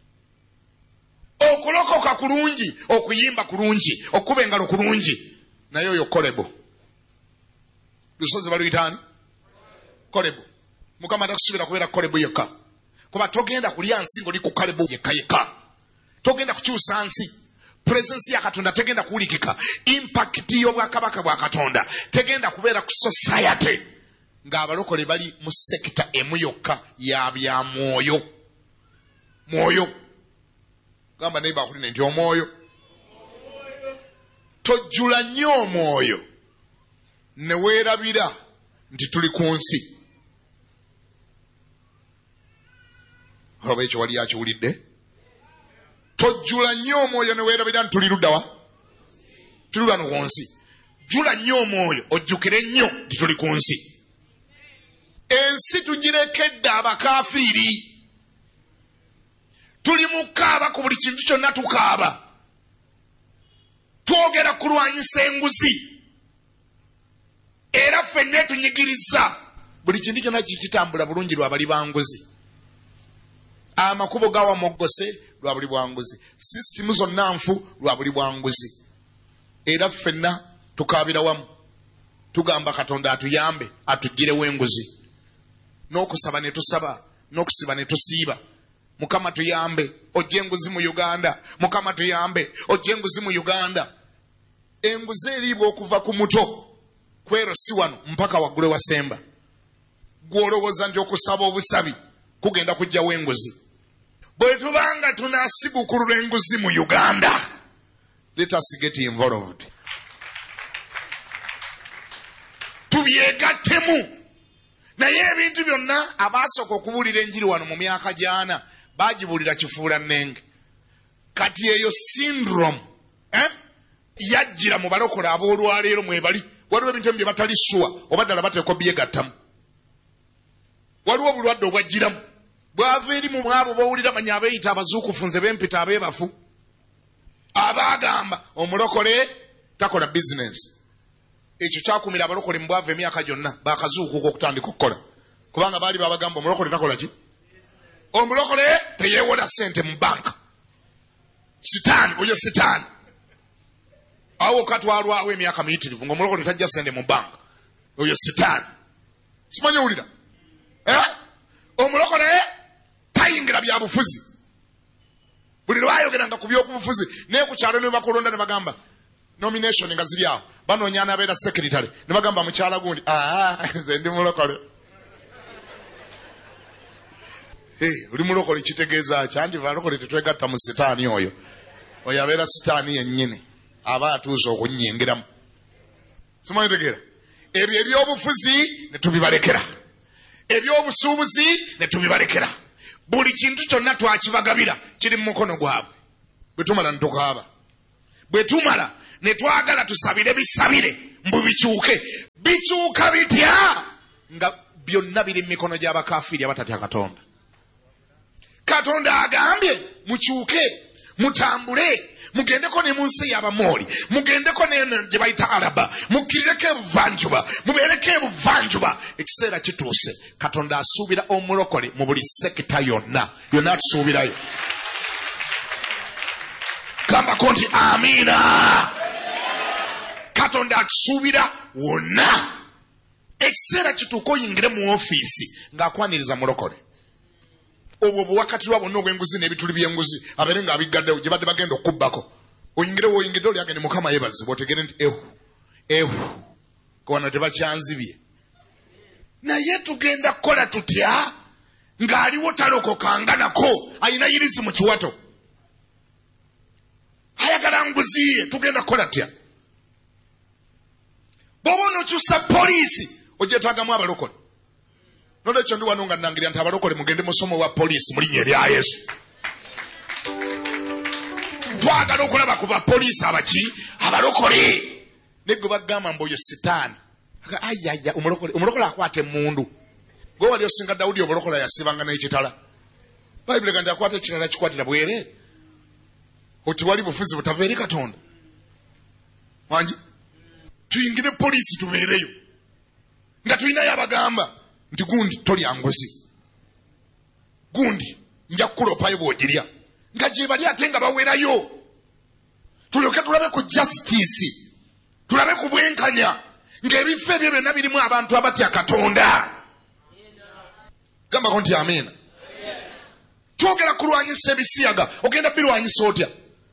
Okulokoka kulungi, okuyimba kulungi, okuba engalo kulungi, naye oyo Kalebo. Lusozi baluyitaani Kalebo. Mukama takusubira kubeera Kalebo yekka kuba togenda kulya nsi ng'oli ku Kalebo yekka yekka. Togenda kukyusa nsi. Presence ya Katonda tegenda kuwulikika. Impact y'obwakabaka bwa Katonda tegenda kubeera ku society ng'abalokole bali mu sekita emu yokka ya bya mwoyo. Mwoyo. Gamba neighbor akuli nti omwoyo. Tojjula nnyo omwoyo ne weerabira nti tuli ku nsi. Oba ekyo wali akiwulidde? Tojjula nnyo omwoyo ne weerabira nti tuli ludda wa? Tuli wano ku nsi. Jjula nnyo omwoyo ojjukire nnyo nti tuli ku nsi. Ensi tugirekedde abakafiiri. Tuli mu kaaba ku buli kintu kyonna tukaaba. Twogera kulwanyisa enguzi. Era ffenna tunyigiriza. Buli kintu kyonna kikitambula bulungi lwa bali banguzi. Amakubo gawa moggose lwa buli bwanguzi. Sisitimu zonna nfu lwa buli bwanguzi. Era ffenna tukaabira wamu. Tugamba Katonda atuyambe atuggirewo enguzi. N'okusaba ne tusaba, n'okusiba ne tusiiba. Mukama tuyambe ojje enguzi mu Uganda. Mukama tuyambe ojje enguzi mu Uganda. Enguzi eriibwa okuva ku muto kwero si wano mpaka waggule wasemba. Gw'olowooza nti okusaba obusabi kugenda kujjawo enguzi. Bwe tubanga tunaasigukulula enguzi mu Uganda, let us get involved. Tubyegattemu. Naye ebintu byonna abaasooka okubuulira enjiri wano mu myaka gyana baagibuulira kifuula nnenge. Kati eyo syndrome eh? yajjira mu balokole ab'olwaleero mwebali. Waliwo ebintu ebimu bye batali ssuwa oba ddala bateekwa byegattamu. Waliwo obulwadde obwajjiramu bwava eri mu abo bawulira manya abeeyita abazuukufu nze bempita abeebafu abaagamba omulokole takola bizinensi. Ekyo kyakumira abalokole mu bwava emyaka gyonna baakazuukuka okutandika okukola kubanga baali babagamba omulokole takola ki? Omulokole teyeewola ssente mu banka. Sitaani oyo sitaani. Awo katwalwawo emyaka miyitirivu ng'omulokole tajja ssente mu banka. Oyo sitaani. Simanyi owulira? Eh? Omulokole tayingira bya bufuzi. Buli lwayogeranga ku by'okubufuzi naye ku kyalo ne bakulonda ne bagamba nomination nga ziri awo banoonya n'abeera secretary ne bagamba mukyala gundi aa nze ndi mulokole. Hey, uli mulokole kitegeeza ki? Anti balokole tetwegatta mu sitaani oyo. Oyo abeera sitaani yennyini aba atuuza okunnyingiramu. Simanyi tegeera. Ebyo ebyobufuzi ne tubibalekera. Ebyobusuubuzi ne tubibalekera. Buli kintu kyonna twakibagabira kiri mu mukono gwabwe. Bwe tumala ne tukaaba. Bwe tumala ne twagala tusabire bisabire mbu bikyuke. Bikyuka bitya nga byonna biri mu mikono gy'abakafiri abatatya Katonda? Katonda agambye mukyuke, mutambule, mugendeko ne mu nsi y'Abamoli, mugendeko ne gye bayita Araba, mukkirireko ebuvanjuba, mubeereko ebuvanjuba. Ekiseera kituuse. Katonda asuubira omulokole mu buli sekita yonna. Yonna atusuubirayo. Gambako nti amiina. Katonda atusuubira wonna. Ekiseera kituuka oyingire mu ofiisi ng'akwaniriza mulokole. Obwo buwakatirwa bonna obw'enguzi n'ebituli by'enguzi abeere ng'abiggaddewo gye badde bagenda okubbako. Oyingire woyingidde oli agende Mukama yeebazibwe otegere nti ehu ehu kwana tebakyanzibye. Naye tugenda kukola tutya ng'aliwo talokoka nako ayina yirizi mu kiwato ayagala nguzi ye? Tugenda kukola tutya? Bw'oba onokyusa poliisi ogyetaagamu abalokole. Nolwekyo ndi wano nga nnangirira nti abalokole mugende musomo wa poliisi mu linnya erya Yesu. Twagala okulaba ku bapoliisi abaki abalokole. Ne gwe bagamba mbu oyo sitaani. Ayaya omulokole omulokole akwata emmundu. Gwe wali osinga Dawudi omulokole yasibanga n'ekitala. Bayibuli gandi akwata ekitala kikwatira bwere. Oti wali bufuzi butava eri Katonda. Wangi tuyingire poliisi tubeereyo nga tulinayo abagamba nti gundi tolya nguzi, gundi nja kukulopayo bw'ogirya, nga gye bali ate nga bawerayo. Tulyoke tulabe ku justice, tulabe ku bwenkanya ng'ebifo ebyo byonna birimu abantu abatya Katonda. Gambako nti amiina. Twogera kulwanyisa ebisiyaga, ogenda birwanyisa otya?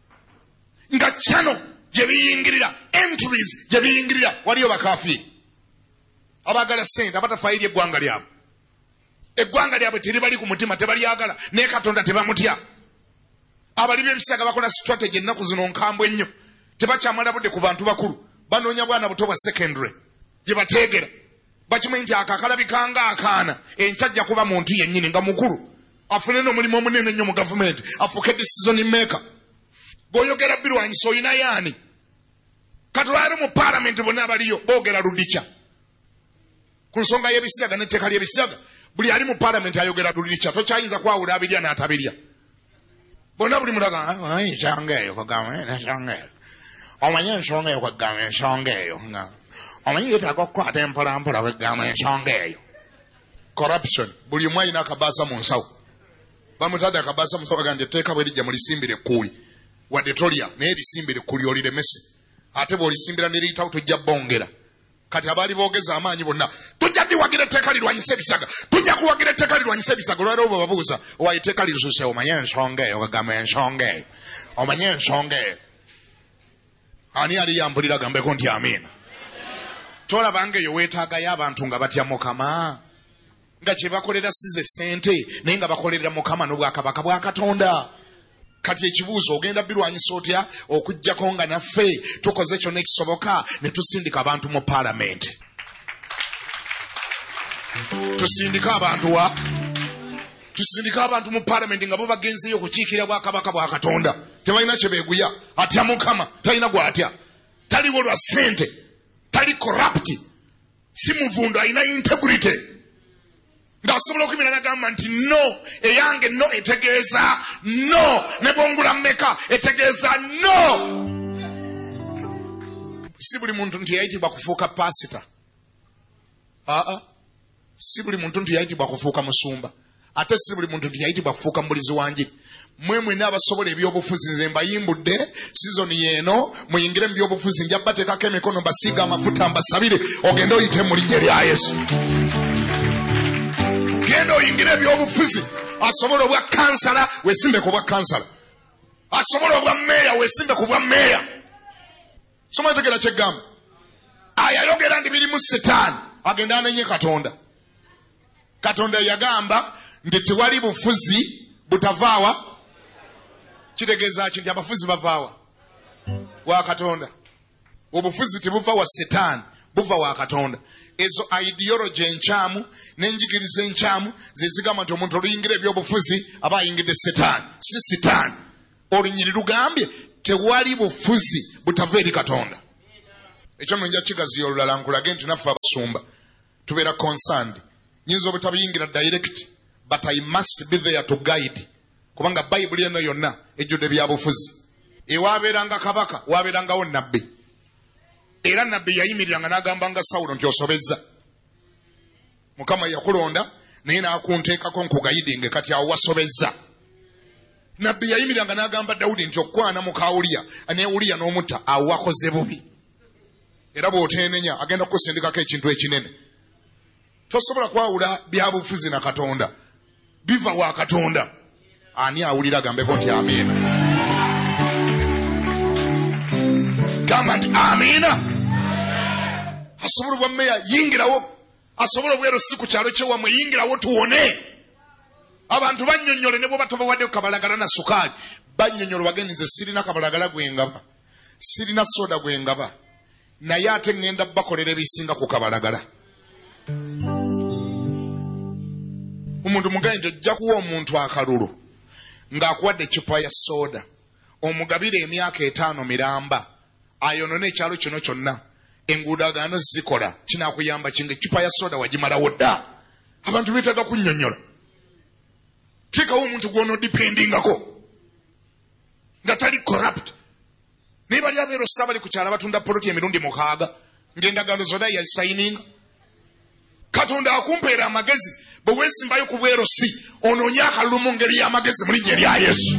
Nga kyano gye biyingirira, entries gye biyingirira waliyo bakafiri abagala sente abatafayiri eggwanga lyabwe. Eggwanga lyabwe teribali ku mutima, tebalyagala, naye Katonda tebamutya. Abali b'ebisiyaga bakola strategy ennaku zino nkambwe ennyo. Tebakyamala budde ku bantu bakulu, banoonya bwana buto bwa secondary gye bateegera. Bakimanyi nti akakalabikanga akaana enkyajja kuba muntu yennyini nga mukulu afune n'omulimu omunene ennyo mu gavumenti, afuuke decision maker. Bw'oyogera birwanyisa oyina yaani? Katulwale mu parliament bonna abaliyo boogera ludica ku nsonga y'ebisiyaga n'etteeka ly'ebisiyaga. Buli ali mu parliament ayogera ludica, tokyayinza kwawula abirya n'atabirya. Bonna buli mulaga ensonga eyo kagamba ensonga eyo, omanyi ensonga eyo kagamba ensonga eyo, omanyi yeetaaga okukwata empolampola kagamba ensonga eyo. Corruption. Buli omu alina akabaasa mu nsawo. Bamutadde akabaasa mu nsawo bagamba etteeka bwe lijja mulisimbire ekkuuli wadde tolya naye lisimbire ekkuuli oliremese. Ate bw'olisimbira ne liyitawo tojja bongera. Kati abaali boogeza amaanyi bonna tujja ndiwagira etteeka lirwanyisa ebisiyaga, tujja kuwagira etteeka lirwanyisa ebisiyaga. Olwaleero bwe babuuza owaye etteeka lirisuse, omanye ensonga eyo kagamba ensonga eyo, omanye ensonga eyo. Ani ali yambulira agambeko nti amiina. Tolabanga eyo weetaagayo abantu nga batya Mukama, nga kye bakolera si ze ssente naye nga bakolerera Mukama n'obwakabaka bwa Katonda. Kati ekibuuzo ogenda birwanyisa otya okuggyako nga naffe tukoze kyonna ekisoboka ne tusindika abantu mu parliament? Tusindika abantu wa? Tusindika abantu mu parliament nga bo bagenzeyo okukiikira bwakabaka bwa Katonda. Tebalina kye beeguya. Atya Mukama, talina gw'atya. Taliwo lwa ssente, tali corrupt, si muvundo, alina integrity. Ng'asobola okuyimira n'agamba nti no, eyange no etegeeza no, ne bwongula mmeka etegeeza no. Si buli muntu nti yayitibwa kufuuka pasita. Aa, si buli muntu nti yayitibwa kufuuka musumba. Ate si buli muntu nti yayitibwa kufuuka mubulizi wa njiri. Mwe mwenna abasobola ebyobufuzi nze mbayimbudde sizoni yeeno muyingire mu byobufuzi, nja bateekako emikono mbasiiga amafuta mbasabire ogende oyite mu linnya erya Yesu. Genda oyingire ebyobufuzi. Asobola obwa kansala weesimbe ku bwa kansala, asobola obwa mmeeya weesimbe ku bwa mmeeya. Soma ntegera kyeggamba. Ayayogera ndi birimu setaani agenda anenye Katonda. Katonda yagamba nti tewali bufuzi butavaawa. Kitegeeza ki nti abafuzi bavaawa? Wa Katonda. Obufuzi tebuva wa setaani, buva wa Katonda. Ezo ideology enkyamu n'enjigiriza enkyamu ze zigamba nti omuntu oluyingira ebyobufuzi aba ayingidde setaani. Si setaani. Olunyiri lugambye tewali bufuzi butava eri Katonda. Ekyo nja kigaziya olulala nkulage nti naffe abasumba tubeera concerned. Nyinza obutabiyingira direct, but I must be there to guide. Kubanga Bible eno yonna ejjudde bya bufuzi. Ewaabeeranga kabaka waabeerangawo nabbi. Era nabbi yayimiriranga n'agambanga Sawulo nti osobezza. Mukama yakulonda naye n'akunteekako nkugayidinge kati awo wasobezza. Nabbi yayimiriranga n'agamba Dawudi nti okwana muka Uliya, ne Uliya n'omutta awo wakoze bubi. Era bw'oteenenya agenda kukusindikako ekintu ekinene. Tosobola kwawula bya bufuzi na Katonda. Biva wa Katonda. Ani awulira gambeko nti amiina. Gamba nti amiina. Asobola obwa mmeya yingirawo. Asobola obwero si ku kyalo ky'ewammwe yingirawo tuwone. Abantu bannyonnyole ne bwe batabawadde kabalagala na sukaali. Bannyonnyole bagenze sirina kabalagala gwengaba. Sirina soda gwengaba. Naye ate ngenda bakolera ebisinga ku kabalagala. Omuntu mugende ajja kuwa omuntu akalulu ng'akuwadde ecupa ya soda, omugabire emyaka etaano miramba, ayonone ekyalo kino kyonna, enguudaagaano zikola, kinaakuyamba kinga ecupa ya soda wagimalawo dda. Abantu beetaaga kunnyonnyola. Teekawo omuntu gw'onoodipendingako nga tali corrupt. Naye bali abeero saabali ku kyalo abatunda poloti emirundi mukaaga ng'endagaano zonna yasayininga. Katonda akumpeera amagezi bwe weesimbayo ku bwerosi onoonya akalulu mu ngeri y'amagezi mu linnya erya Yesu.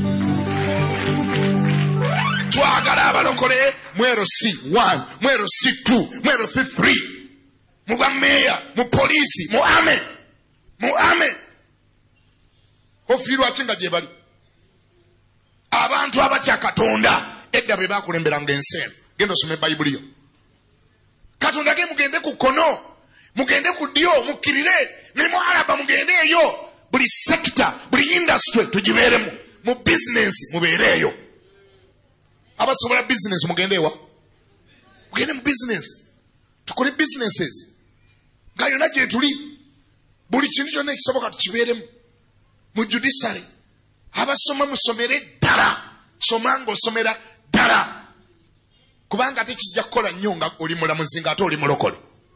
Twagala abalokole mwerosi one, mwerosi two, mwerosi three, mu bwammeeya, mu poliisi, mu ame, mu ame. Ofiirwa ki nga gye bali? Abantu abatya Katonda edda be baakulemberanga ensi eno. Genda osome Bayibuli yo. Katonda ge mugende ku kkono, mugende ku ddyo, mukkirire, ne mu alaba mugende eyo. Buli sector, buli industry tugibeeremu. Mu business mubeereeyo. Abasobola business mugende ewa? Mugende mu business. Tukole businesses. Nga yonna gye tuli. Buli kintu kyonna ekisoboka tukibeeremu. Mu judiciary. Abasoma musomere ddala. Soma ng'osomera ddala. Kubanga ate kijja kukola nnyo nga oli mulamuzi ng'ate oli mulokole.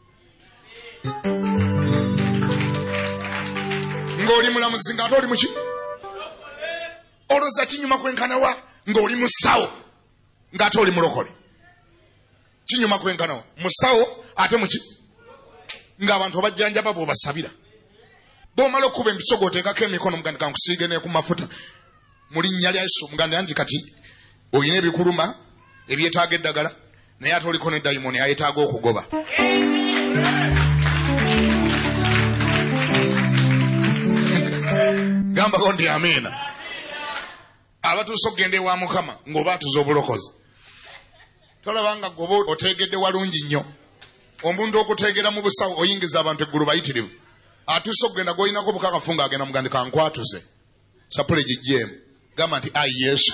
Ng'oli mulamuzi ng'ate oli muki? Olowooza kinyuma kwenkanawa ng'oli musawo ng'ate oli mulokole. Kinyuma kwenkanawa. Musawo ate muki? Ng'abantu abajjanjaba bw'obasabira. Bw'omala okuba embisogo oteekako emikono mugandi kankusiige ne ku mafuta. Mu linnya lya Yesu mugandi andi kati oyina ebikuluma ebyetaaga eddagala naye ate oliko ne dayimoni ayetaaga okugoba. Gambako nti amiina. Abatuusa okugenda ewa Mukama ng'oba atuza obulokozi. Tolabanga goba oteegedde walungi nnyo. Omuntu okuteegera mu busawo oyingiza abantu eggulu bayitirivu. Atuusa okugenda gw'oyinako bukakafu ng'agenda mugandi kankwatuze. Sapule gijjeemu. Gamba nti ayi Yesu.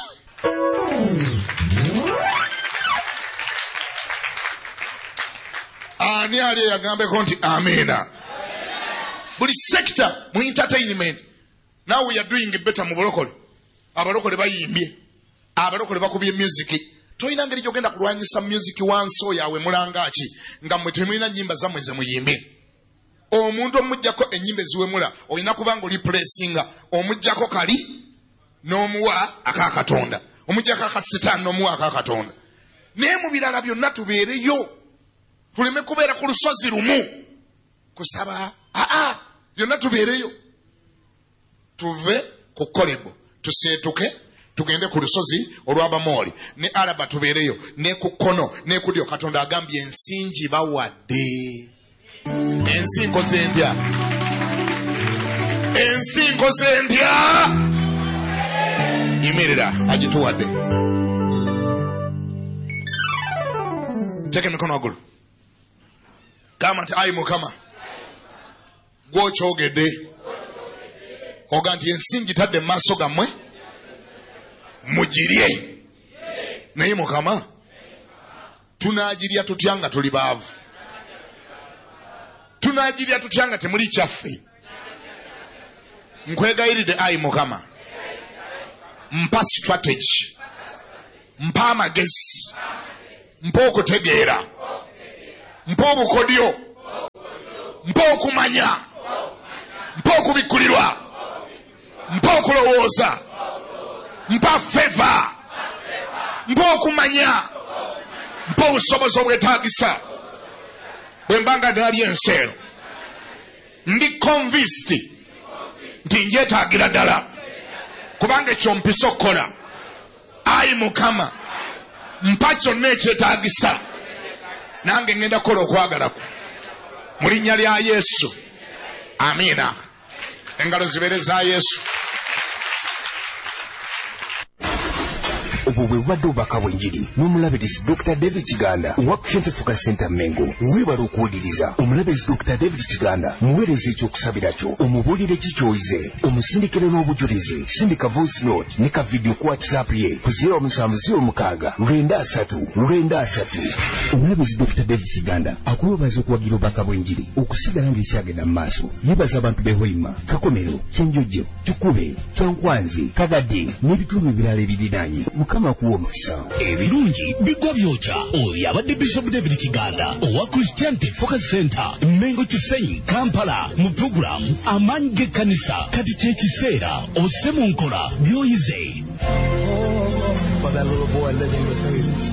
Ani ali yagambeko nti amiina. Buli sector mu entertainment. Now we are doing better mu bulokole. Abalokole bayimbye. Abalokole bakubye music. Toyina ngeri gyogenda kulwanyisa music wansi yawe mulangaki nga mmwe temulina nnyimba zammwe ze muyimbe. Omuntu omujjako ennyimba eziwemula olina kubanga oli pressinga omujjako kali n'omuwa aka Katonda. Omujjako akasitaani n'omuwa aka Katonda. Naye mu birala byonna tubeereyo. Tuleme kubeera ku lusozi lumu kusaba. Aa byonna tubeereyo. Tuve ku kolebo tuseetuke tugende ku lusozi olw'Abamooli ne Alaba tubeereyo ne ku kkono ne ku ddyo. Katonda agambye ensingi bawadde. Ensi nkoze ntya? Ensi nkoze ntya? Yimirira agituwadde. Teeka emikono waggulu. Gamba nti ayi Mukama gw'okyogedde oga nti ensingi tadde mu maaso gammwe mugirye. Naye Mukama tunaagirya tutya nga tuli baavu? Tunaagirya tutya nga temuli kyaffe? Nkwegayiridde ayi Mukama mpa strategy mpa amagezi, mpa okutegeera, mpa obukodyo, mpa okumanya, mpa okubikkulirwa, mpa okulowooza, mpa feva, mpa okumanya, mpa obusobozi obwetaagisa. Bwe mba nga ddala ly'ensi eno ndi convinced nti njeetaagira ddala, kubanga ekyo mpisa okukola. Ayi Mukama, mpa kyonna ekyetaagisa, nange ngenda kukola okwagala kwo mu linnya lya Yesu, amiina. Engalo zibeere za Yesu. Obwo bwe bubadde obubaka bw'enjiri n'omulabirizi Doctor David Kiganda owa Christian Focus Center Mengo. Weebala okuwuliriza omulabirizi Doctor David Kiganda, muweereza ekyokusabira kyo, omubuulire kikyoyize, omusindikire n'obujulizi. Sindika voice note ne ka video ku WhatsApp ye ku zero seven zero six lwenda three lwenda three. Omulabirizi Doctor David Kiganda akuweebaza okuwagira obubaka bw'enjiri okusigala ng'ekyagenda mu maaso. Yeebaza abantu b'e Hoima, Kakomero, Kyenjojo, Kikube, Kyankwanzi, Kagadde n'ebitundu ebirala ebiriraanye. Mukama kuwa omukisa. Ebirungi bigwa byokya. Oyo abadde Bishop David Kiganda owa Christian Focus Center Mengo Kisenyi Kampala mu program Amaanyi g'Ekkanisa. Kati kye kiseera osse mu nkola by'oyize.